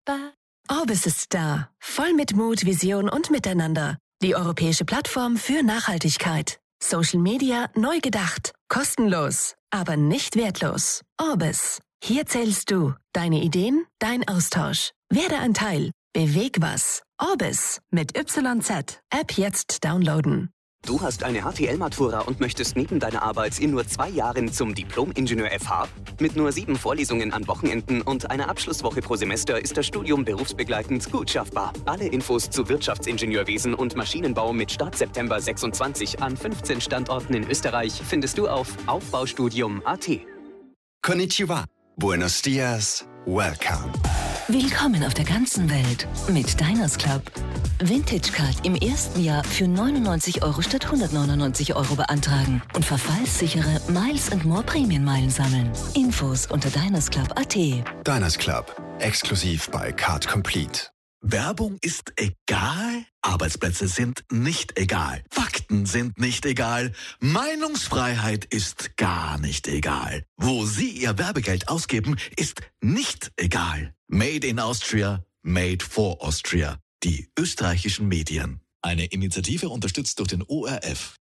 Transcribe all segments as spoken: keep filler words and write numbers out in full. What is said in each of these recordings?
Orbis ist da. Voll mit Mut, Vision und Miteinander. Die europäische Plattform für Nachhaltigkeit. Social Media neu gedacht. Kostenlos, aber nicht wertlos. Orbis. Hier zählst du. Deine Ideen, dein Austausch. Werde ein Teil. Beweg was. Orbis mit Y Z. App jetzt downloaden. Du hast eine H T L-Matura und möchtest neben deiner Arbeit in nur zwei Jahren zum Diplom-Ingenieur F H? Mit nur sieben Vorlesungen an Wochenenden und einer Abschlusswoche pro Semester ist das Studium berufsbegleitend gut schaffbar. Alle Infos zu Wirtschaftsingenieurwesen und Maschinenbau mit Start September sechsundzwanzig an fünfzehn Standorten in Österreich findest du auf aufbaustudium punkt a t. Konnichiwa. Buenos dias. Welcome. Willkommen auf der ganzen Welt mit Diners Club. Vintage Card im ersten Jahr für neunundneunzig Euro statt hundertneunundneunzig Euro beantragen und verfallssichere Miles and More Prämienmeilen sammeln. Infos unter diners club punkt a t. Diners Club. Exklusiv bei Card Complete. Werbung ist egal, Arbeitsplätze sind nicht egal, Fakten sind nicht egal, Meinungsfreiheit ist gar nicht egal. Wo Sie Ihr Werbegeld ausgeben, ist nicht egal. Made in Austria, made for Austria. Die österreichischen Medien. Eine Initiative unterstützt durch den O R F.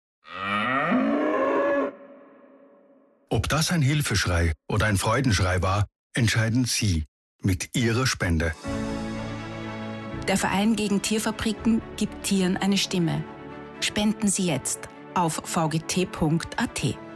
Ob das ein Hilfeschrei oder ein Freudenschrei war, entscheiden Sie mit Ihrer Spende. Der Verein gegen Tierfabriken gibt Tieren eine Stimme. Spenden Sie jetzt auf v g t punkt a t.